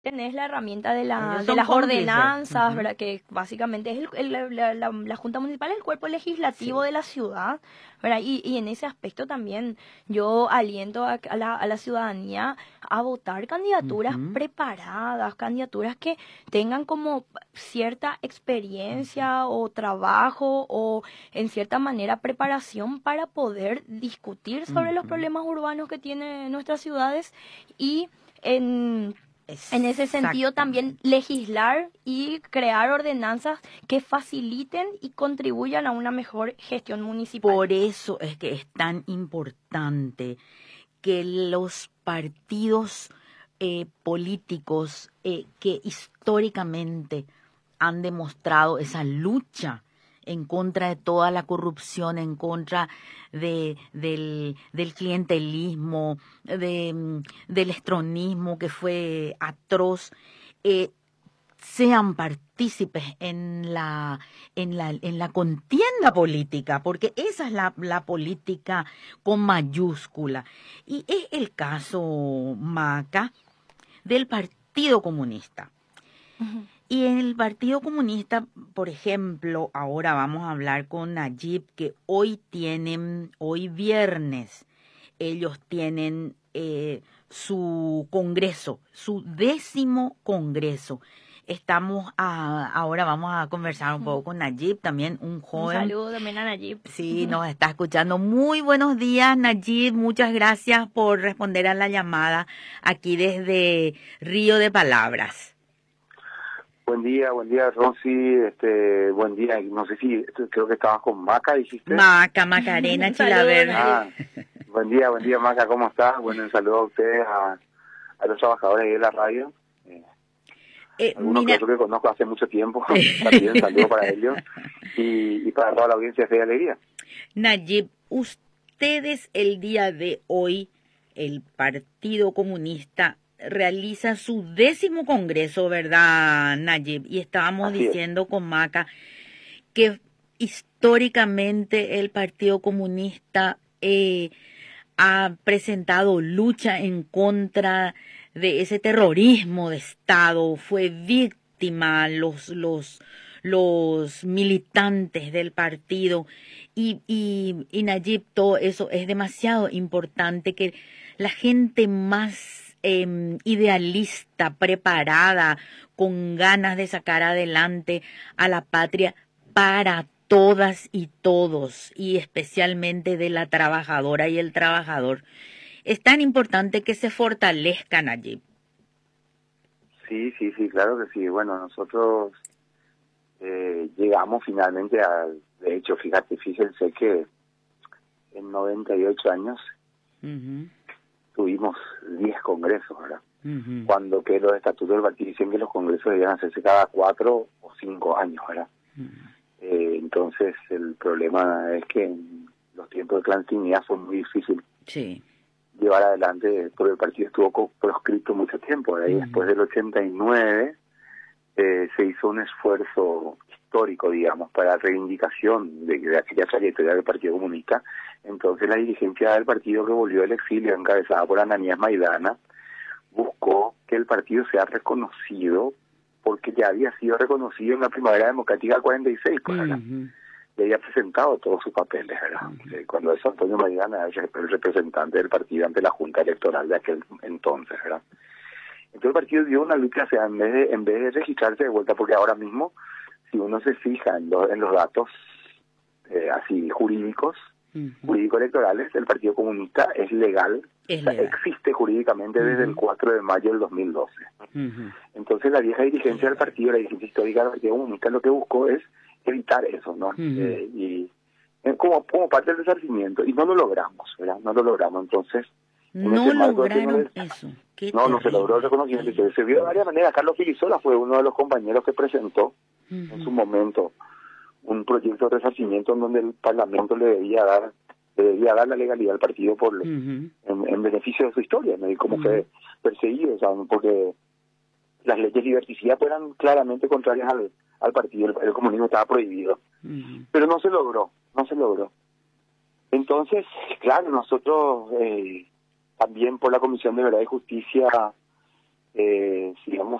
tenés la herramienta Ellos de son las cómplices. ordenanzas, ¿verdad? Que básicamente es la Junta Municipal, el cuerpo legislativo Sí. de la ciudad, ¿verdad? Y en ese aspecto también yo aliento a la ciudadanía a votar candidaturas Ujú, preparadas, candidaturas que tengan como cierta ujú, experiencia o trabajo o en cierta manera preparación para poder discutir sobre los ujú. problemas urbanos que tienen nuestras ciudades y en ese sentido, también Exactamente. legislar y crear ordenanzas que faciliten y contribuyan a una mejor gestión municipal. Por eso es que es tan importante que los partidos políticos que históricamente han demostrado esa lucha en contra de toda la corrupción, en contra del clientelismo, del estronismo que fue atroz, eh, sean partícipes en la contienda política, porque esa es la política con mayúscula. Y es el caso, Maca, del Partido Comunista. Ujú. Y en el Partido Comunista, por ejemplo, ahora vamos a hablar con Nayib, que hoy viernes, ellos tienen su congreso, su 10º congreso. Ahora vamos a conversar un poco con Nayib, también un Un joven. saludo también a Nayib. Sí, nos está escuchando. Muy buenos días, Nayib. Muchas gracias por responder a la llamada aquí desde Río de Palabras. Buen día, Rosy, buen día, no sé si, creo que estabas con Maca, dijiste. Macarena Un saludo, Chilaver. Nayib. Ah, buen día, Maca, ¿cómo estás? Bueno, un saludo a ustedes, a los trabajadores ahí de la radio, algunos que Mira. otros que conozco hace mucho tiempo, también saludo para ellos, y para toda la audiencia de Fe y Alegría. Nayib, ustedes el día de hoy, el Partido Comunista, realiza su 10º congreso, ¿verdad, Nayib? Y estábamos Así es. diciendo con Maca que históricamente el Partido Comunista ha presentado lucha en contra de ese terrorismo de Estado, fue víctima los militantes del partido y Nayib, todo eso es demasiado importante que la gente más idealista, preparada, con ganas de sacar adelante a la patria para todas y todos, y especialmente de la trabajadora y el trabajador. Es tan importante que se fortalezcan allí. Sí, claro que sí. Bueno, nosotros llegamos finalmente de hecho, fíjense que en 98 años Uh-huh, tuvimos 10 congresos, ¿verdad? uh-huh, Cuando que los estatutos del partido dicen que los congresos debían hacerse cada 4 o 5 años, ¿verdad? uh-huh. Entonces el problema es que en los tiempos de clandestinidad fue muy difícil Sí. llevar adelante, porque el partido estuvo proscrito mucho tiempo, ¿verdad? Y Uh-huh, después del 89 se hizo un esfuerzo histórico, digamos, para reivindicación de aquella trayectoria del Partido Comunista. Entonces la dirigencia del partido, que volvió del exilio, encabezada por Ananías Maidana, buscó que el partido sea reconocido, porque ya había sido reconocido en la Primavera Democrática del 46, pues, ¿verdad? uh-huh, Y había presentado todos sus papeles, ¿verdad? uh-huh. Cuando eso Antonio Maidana era el representante del partido ante la Junta Electoral de aquel entonces, ¿verdad? Entonces el partido dio una lucha, o sea, en vez de registrarse de vuelta, porque ahora mismo, si uno se fija en los datos así jurídicos, Uh-huh. jurídico-electorales, el Partido Comunista es legal, Es o sea, legal. existe jurídicamente desde el Uh-huh, 4 de mayo del 2012. uh-huh. Entonces la vieja dirigencia del partido, la dirigencia histórica del Partido Comunista, lo que buscó es evitar eso, ¿no? Uh-huh. Como parte del resarcimiento, y no lo logramos, ¿verdad? No lo logramos, entonces, en ese No marco lograron eso. Qué no se logró el terrible. reconocimiento. Sí. Se vio de varias maneras. Carlos Filisola fue uno de los compañeros que presentó en su Uh-huh, momento un proyecto de resarcimiento en donde el Parlamento le debía dar la legalidad al partido uh-huh, en beneficio de su historia, ¿no? Y cómo uh-huh. fue perseguido, o sea, porque las leyes liberticidas eran claramente contrarias al partido, el comunismo estaba prohibido. Uh-huh. Pero no se logró. Entonces, claro, nosotros también por la Comisión de Verdad y Justicia sigamos